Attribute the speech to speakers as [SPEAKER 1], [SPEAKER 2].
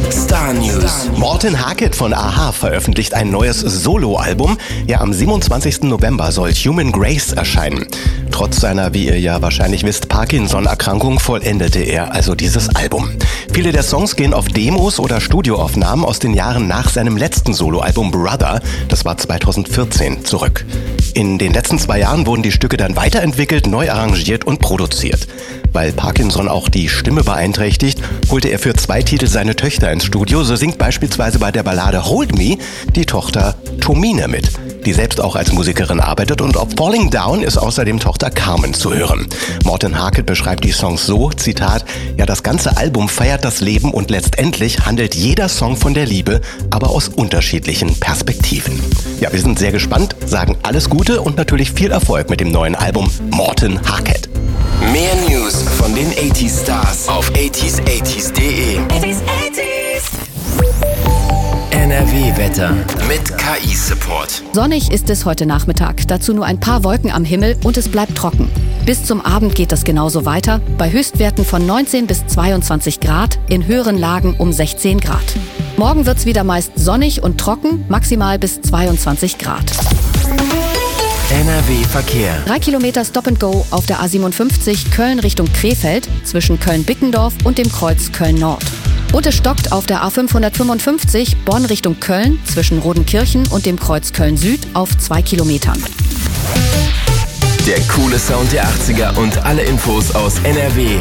[SPEAKER 1] Star News.
[SPEAKER 2] Morten Harket von a-ha veröffentlicht ein neues Soloalbum. Ja, am 27. November soll Human Grace erscheinen. Trotz seiner, wie ihr ja wahrscheinlich wisst, Parkinson-Erkrankung vollendete er also dieses Album. Viele der Songs gehen auf Demos oder Studioaufnahmen aus den Jahren nach seinem letzten Soloalbum Brother, das war 2014, zurück. In den letzten 2 Jahren wurden die Stücke dann weiterentwickelt, neu arrangiert und produziert. Weil Parkinson auch die Stimme beeinträchtigt, holte er für 2 Titel seine Töchter ins Studio. So singt beispielsweise bei der Ballade Hold Me die Tochter Tomine mit, die selbst auch als Musikerin arbeitet, und auf Falling Down ist außerdem Tochter Carmen zu hören. Morten Harket beschreibt die Songs so, Zitat, ja, das ganze Album feiert das Leben und letztendlich handelt jeder Song von der Liebe, aber aus unterschiedlichen Perspektiven. Ja, wir sind sehr gespannt, sagen alles Gute und natürlich viel Erfolg mit dem neuen Album Morten Harket.
[SPEAKER 1] Mehr News von den 80s Stars auf 80s80s.de. NRW-Wetter mit KI-Support.
[SPEAKER 3] Sonnig ist es heute Nachmittag, dazu nur ein paar Wolken am Himmel und es bleibt trocken. Bis zum Abend geht es genauso weiter, bei Höchstwerten von 19 bis 22 Grad, in höheren Lagen um 16 Grad. Morgen wird's wieder meist sonnig und trocken, maximal bis 22 Grad.
[SPEAKER 1] NRW-Verkehr.
[SPEAKER 3] 3 Kilometer Stop-and-Go auf der A57 Köln Richtung Krefeld zwischen Köln-Bickendorf und dem Kreuz Köln-Nord. Und es stockt auf der A555 Bonn Richtung Köln zwischen Rodenkirchen und dem Kreuz Köln-Süd auf 2 Kilometern.
[SPEAKER 1] Der coole Sound der 80er und alle Infos aus NRW